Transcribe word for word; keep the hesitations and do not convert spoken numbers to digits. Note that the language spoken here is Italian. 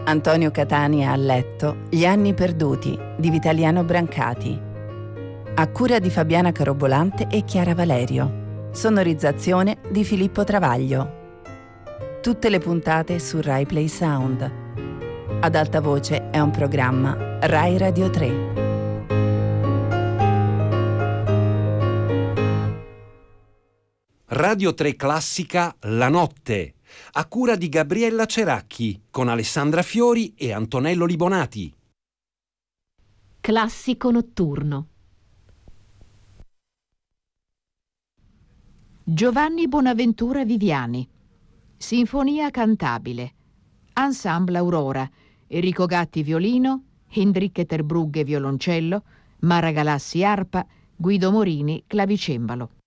Antonio Catania a letto, Gli anni perduti di Vitaliano Brancati. A cura di Fabiana Carobolante e Chiara Valerio. Sonorizzazione di Filippo Travaglio. Tutte le puntate su Rai Play Sound. Ad alta voce è un programma Rai Radio tre. Radio tre Classica La Notte, a cura di Gabriella Ceracchi, con Alessandra Fiori e Antonello Libonati. Classico notturno. Giovanni Bonaventura Viviani. Sinfonia cantabile. Ensemble Aurora. Enrico Gatti violino, Hendrik Terbrugge violoncello, Mara Galassi arpa, Guido Morini clavicembalo.